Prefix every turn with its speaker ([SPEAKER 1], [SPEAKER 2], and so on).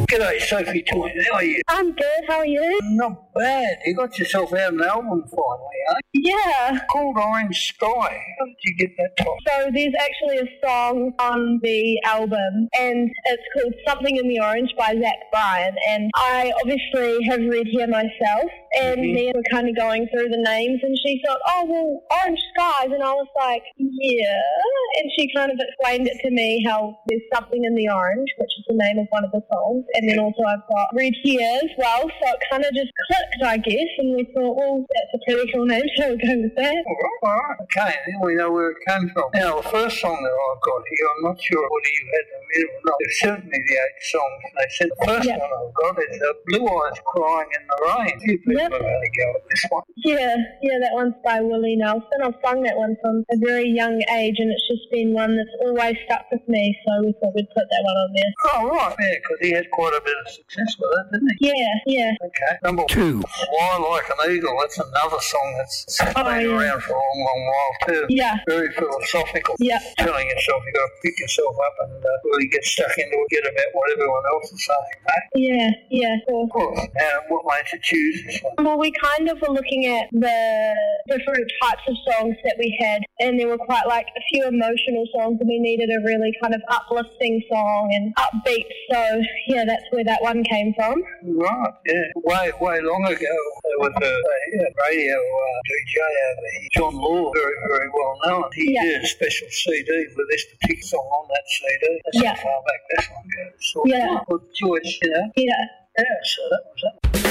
[SPEAKER 1] G'day, Sophie Toy. How are you?
[SPEAKER 2] I'm good, how are you?
[SPEAKER 1] Not bad. You got yourself out an album finally, eh?
[SPEAKER 2] Yeah.
[SPEAKER 1] Called Orange Sky. How did you get that title?
[SPEAKER 2] So there's actually a song on the album, and it's called Something in the Orange by Zach Bryan, and I obviously have read here myself, and then we're kind of going through the names, and she thought, oh, well, Orange Skies, and I was like, yeah, and she kind of explained it to me how there's Something in the Orange, which is the name of one of the songs, and then also I've got Red Here as well, so it kind of just clicked, I guess, and we thought, well, that's a pretty cool name, so we'll go with that.
[SPEAKER 1] All right. Okay, then we know where it came from. Now, the first song that I've got here, I'm not sure whether you had them in or not. There's certainly the 8 songs. They said the first one I've got is Blue Eyes Crying in the Rain. A few people have had a go at this one.
[SPEAKER 2] Yeah, that one's by Willie Nelson. I've sung that one from a very young age, and it's just been one that's always stuck with me, so we thought we'd put that one on there.
[SPEAKER 1] Oh, right, yeah, because he had quite a bit of success with it, didn't he?
[SPEAKER 2] Yeah.
[SPEAKER 1] Okay. Number 2, Fly Like an Eagle. That's another song that's been around for a long, long while too.
[SPEAKER 2] Yeah.
[SPEAKER 1] Very philosophical.
[SPEAKER 2] Yeah.
[SPEAKER 1] Telling yourself you've got to pick yourself up and really get stuck into it, get about what everyone else is saying, eh?
[SPEAKER 2] Yeah,
[SPEAKER 1] Of course. And what made you choose this one?
[SPEAKER 2] Well, we kind of were looking at the different types of songs that we had, and there were quite like a few emotional songs, and we needed a really kind of uplifting song and upbeat, so yeah, that's where that one came from.
[SPEAKER 1] Right, yeah. Way long ago, there was a radio DJ over here, John Law, very, very well known. He did a special CD with this particular song on that CD. That's how far back this one goes. So, good choice, you know?
[SPEAKER 2] Yeah.
[SPEAKER 1] Yeah, so that was it.